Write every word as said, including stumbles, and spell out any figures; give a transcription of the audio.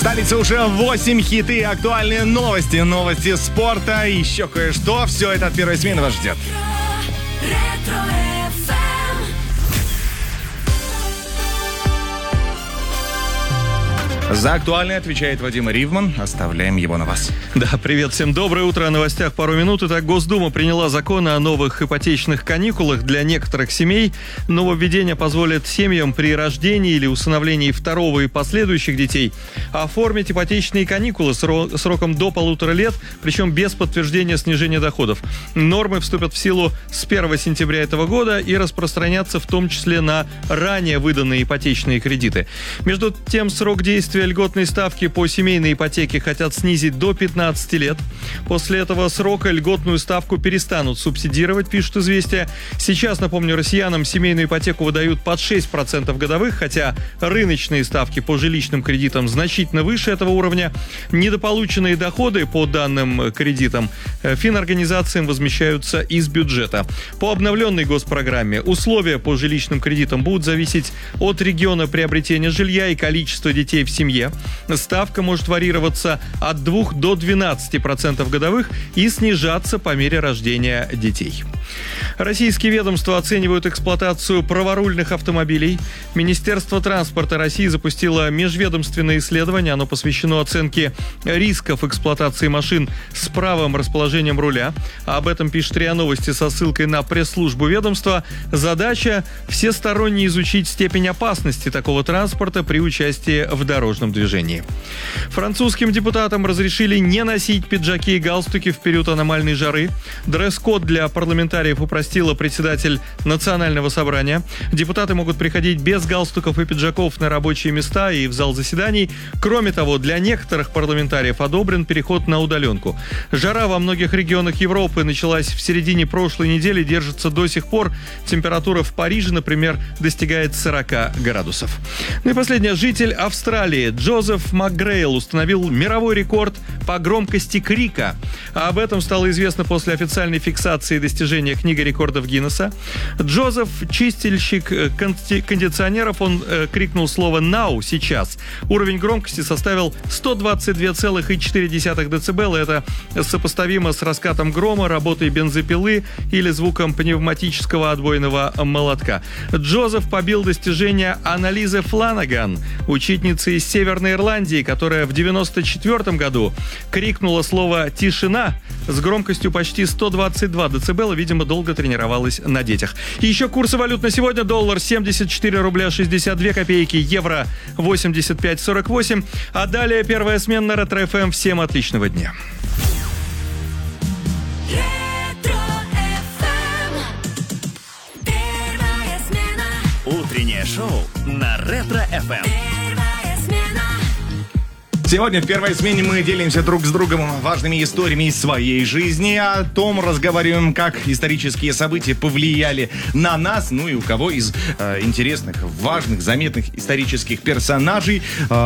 столице уже восемь хиты, актуальные новости, новости спорта и еще кое-что. Все это от первой смены вас ждет. За актуальное отвечает Вадим Ривман. Оставляем его на вас. Да, привет всем. Доброе утро. О новостях пару минут. Итак, Госдума приняла закон о новых ипотечных каникулах для некоторых семей. Нововведение позволит семьям при рождении или усыновлении второго и последующих детей оформить ипотечные каникулы сроком до полутора лет, причем без подтверждения снижения доходов. Нормы вступят в силу с первого сентября этого года и распространятся в том числе на ранее выданные ипотечные кредиты. Между тем, срок действия льготной ставки по семейной ипотеке хотят снизить до пятнадцати лет. После этого срока льготную ставку перестанут субсидировать, пишут «Известия». Сейчас, напомню, россиянам семейную ипотеку выдают под шесть процентов годовых, хотя рыночные ставки по жилищным кредитам значительно выше этого уровня. Недополученные доходы по данным кредитам финорганизациям возмещаются из бюджета. По обновленной госпрограмме условия по жилищным кредитам будут зависеть от региона приобретения жилья и количества детей в семье. Ставка может варьироваться от двух до двенадцати процентов годовых и снижаться по мере рождения детей. Российские ведомства оценивают эксплуатацию праворульных автомобилей. Министерство транспорта России запустило межведомственное исследование. Оно посвящено оценке рисков эксплуатации машин с правым расположением руля. Об этом пишет РИА Новости со ссылкой на пресс-службу ведомства. Задача – всесторонне изучить степень опасности такого транспорта при участии в дорожном движении. Французским депутатам разрешили не носить пиджаки и галстуки в период аномальной жары. Дресс-код для парламентариев упростила председатель Национального собрания. Депутаты могут приходить без галстуков и пиджаков на рабочие места и в зал заседаний. Кроме того, для некоторых парламентариев одобрен переход на удаленку. Жара во многих регионах Европы началась в середине прошлой недели, держится до сих пор. Температура в Париже, например, достигает сорока градусов. Ну и последнее. Житель Австралии Джозеф Макгрейл установил мировой рекорд по громкости крика. А об этом стало известно после официальной фиксации достижения книги рекордов Гиннесса. Джозеф, чистильщик кондиционеров, он э, крикнул слово «now» сейчас. Уровень громкости составил сто двадцать два целых четыре десятых децибела. Это сопоставимо с раскатом грома, работой бензопилы или звуком пневматического отбойного молотка. Джозеф побил достижение Анализы Фланаган, учительницы из Северной Ирландии, которая в девяносто четвёртом году крикнула слово «тишина» с громкостью почти сто двадцать два децибела, видимо, долго тренировалась на детях. И еще курсы валют на сегодня. Доллар семьдесят четыре рубля шестьдесят две копейки, евро восемьдесят пять сорок восемь. А далее первая смена на Ретро эф эм. Всем отличного дня. Утреннее шоу на Ретро эф эм. Сегодня в первой смене мы делимся друг с другом важными историями из своей жизни. О том разговариваем, как исторические события повлияли на нас. Ну и у кого из э, интересных, важных, заметных исторических персонажей э,